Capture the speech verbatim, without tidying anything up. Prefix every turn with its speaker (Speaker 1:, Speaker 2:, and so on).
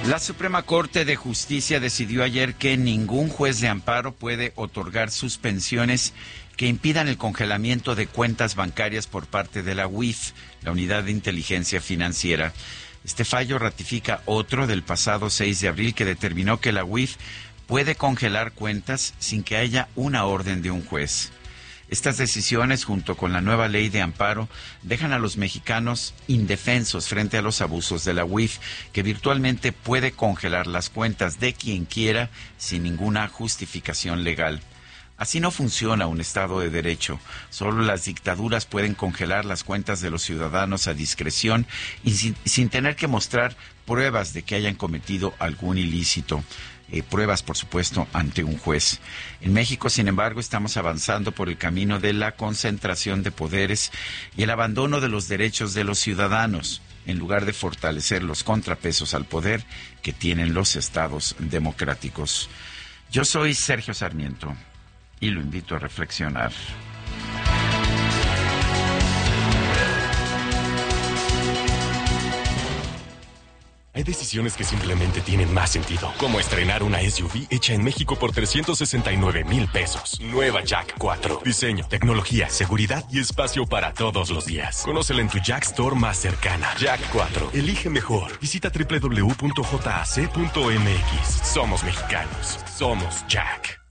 Speaker 1: La Suprema Corte de Justicia decidió ayer que ningún juez de amparo puede otorgar suspensiones que impidan el congelamiento de cuentas bancarias por parte de la U I F, la Unidad de Inteligencia Financiera. Este fallo ratifica otro del pasado seis de abril que determinó que la U I F puede congelar cuentas sin que haya una orden de un juez. Estas decisiones, junto con la nueva ley de amparo, dejan a los mexicanos indefensos frente a los abusos de la U I F, que virtualmente puede congelar las cuentas de quien quiera sin ninguna justificación legal. Así no funciona un Estado de Derecho. Solo las dictaduras pueden congelar las cuentas de los ciudadanos a discreción y sin, sin tener que mostrar pruebas de que hayan cometido algún ilícito. Eh, pruebas, por supuesto, ante un juez. En México, sin embargo, estamos avanzando por el camino de la concentración de poderes y el abandono de los derechos de los ciudadanos, en lugar de fortalecer los contrapesos al poder que tienen los estados democráticos. Yo soy Sergio Sarmiento y lo invito a reflexionar.
Speaker 2: Hay decisiones que simplemente tienen más sentido, como estrenar una S U V hecha en México por trescientos sesenta y nueve mil pesos. Nueva Jack cuatro. Diseño, tecnología, seguridad y espacio para todos los días. Conócela en tu Jack Store más cercana. Jack cuatro. Elige mejor. Visita doble u doble u doble u punto j a c punto m x. Somos mexicanos. Somos Jack.